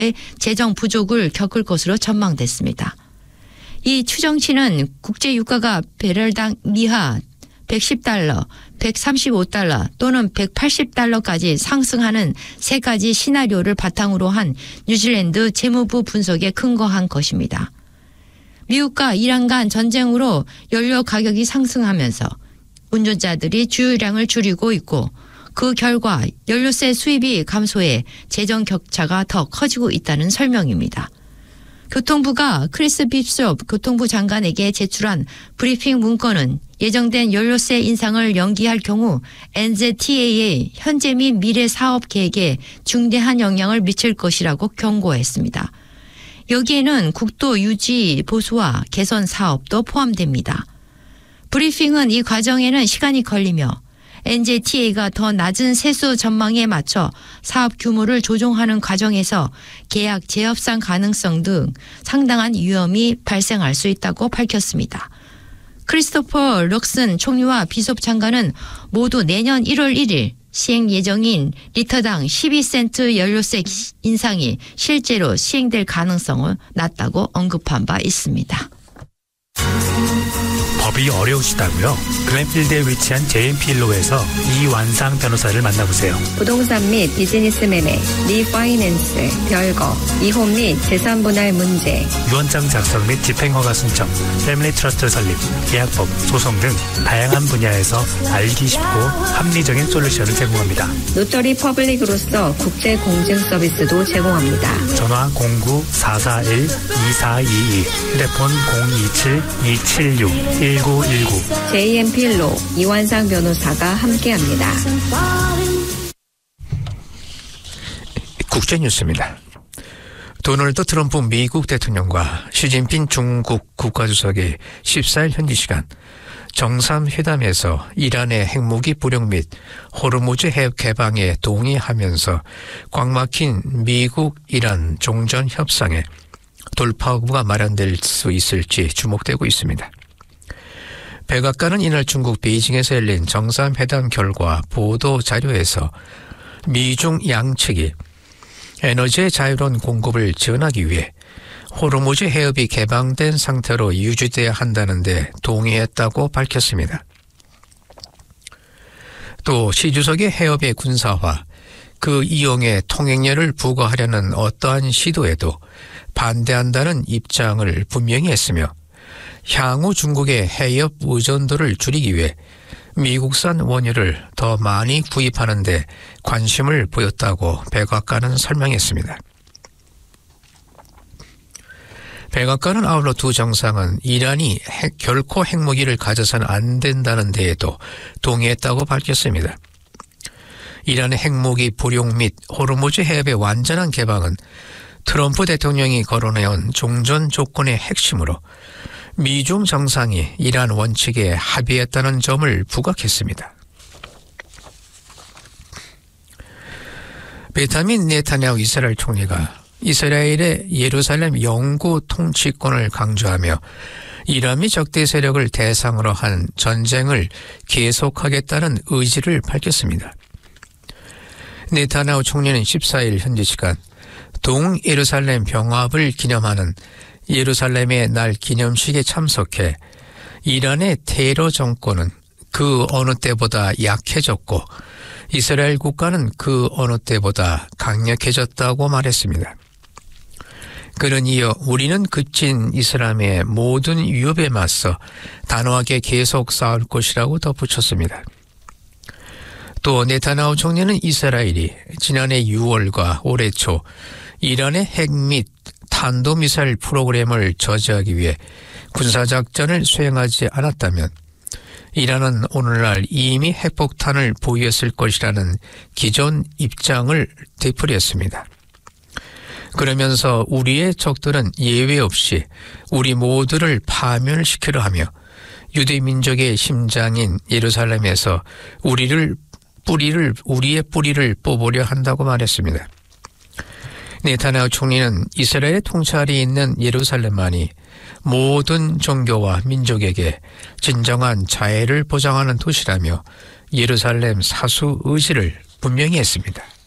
재정 부족을 겪을 것으로 전망됐습니다. 이 추정치는 국제 유가가 배럴당 이하 110달러, 135달러 또는 180달러까지 상승하는 세 가지 시나리오를 바탕으로 한 뉴질랜드 재무부 분석에 근거한 것입니다. 미국과 이란 간 전쟁으로 연료 가격이 상승하면서 운전자들이 주유량을 줄이고 있고 그 결과 연료세 수입이 감소해 재정 격차가 더 커지고 있다는 설명입니다. 교통부가 크리스 빕섭 교통부 장관에게 제출한 브리핑 문건은 예정된 연료세 인상을 연기할 경우 NZTA의 현재 및 미래 사업 계획에 중대한 영향을 미칠 것이라고 경고했습니다. 여기에는 국도 유지 보수와 개선 사업도 포함됩니다. 브리핑은 이 과정에는 시간이 걸리며 NZTA가 더 낮은 세수 전망에 맞춰 사업 규모를 조정하는 과정에서 계약 재협상 가능성 등 상당한 위험이 발생할 수 있다고 밝혔습니다. 크리스토퍼 럭슨 총리와 비숍 장관은 모두 내년 1월 1일 시행 예정인 리터당 12센트 연료세 인상이 실제로 시행될 가능성은 낮다고 언급한 바 있습니다. 법이 어려우시다고요? 글렌필드에 위치한 JMP일로에서 이완상 변호사를 만나보세요. 부동산 및 비즈니스 매매, 리파이낸스, 별거, 이혼 및 재산 분할 문제, 유언장 작성 및 집행허가 신청, 패밀리 트러스트 설립, 계약법, 소송 등 다양한 분야에서 알기 쉽고 합리적인 솔루션을 제공합니다. 노터리 퍼블릭으로서 국제 공증 서비스도 제공합니다. 전화 09-441-2422, 휴대폰 027-276-1919. JMP로 이완상 변호사가 함께합니다. 국제뉴스입니다. 도널드 트럼프 미국 대통령과 시진핑 중국 국가주석이 14일 현지 시간 정상회담에서 이란의 핵무기 불용 및 호르무즈 해협 개방에 동의하면서 꽉 막힌 미국-이란 종전 협상에 돌파구가 마련될 수 있을지 주목되고 있습니다. 백악관은 이날 중국 베이징에서 열린 정상회담 결과 보도 자료에서 미중 양측이 에너지의 자유로운 공급을 지원하기 위해 호르무즈 해협이 개방된 상태로 유지돼야 한다는 데 동의했다고 밝혔습니다. 또 시 주석의 해협의 군사화, 그 이용에 통행료를 부과하려는 어떠한 시도에도 반대한다는 입장을 분명히 했으며 향후 중국의 해협 의존도를 줄이기 위해 미국산 원유를 더 많이 구입하는 데 관심을 보였다고 백악관은 설명했습니다. 백악관은 아울러 두 정상은 이란이 결코 핵무기를 가져서는 안 된다는 데에도 동의했다고 밝혔습니다. 이란의 핵무기 불용 및 호르무즈 해협의 완전한 개방은 트럼프 대통령이 거론해온 종전 조건의 핵심으로 미중 정상이 이란 원칙에 합의했다는 점을 부각했습니다. 베냐민 네타냐후 이스라엘 총리가 이스라엘의 예루살렘 영구 통치권을 강조하며 이란이 적대 세력을 대상으로 한 전쟁을 계속하겠다는 의지를 밝혔습니다. 네타냐후 총리는 14일 현지 시간 동예루살렘 병합을 기념하는 예루살렘의 날 기념식에 참석해 이란의 테러 정권은 그 어느 때보다 약해졌고 이스라엘 국가는 그 어느 때보다 강력해졌다고 말했습니다. 그는 이어 우리는 그친 이슬람의 모든 위협에 맞서 단호하게 계속 싸울 것이라고 덧붙였습니다. 또 네타냐후 총리는 이스라엘이 지난해 6월과 올해 초 이란의 핵 및 탄도미사일 프로그램을 저지하기 위해 군사작전을 수행하지 않았다면 이란은 오늘날 이미 핵폭탄을 보유했을 것이라는 기존 입장을 되풀이했습니다. 그러면서 우리의 적들은 예외 없이 우리 모두를 파멸시키려 하며 유대민족의 심장인 예루살렘에서 우리의 뿌리를 뽑으려 한다고 말했습니다. 네타냐후 총리는 이스라엘의 통찰이 있는 예루살렘만이 모든 종교와 민족에게 진정한 자애를 보장하는 도시라며 예루살렘 사수 의지를 분명히 했습니다.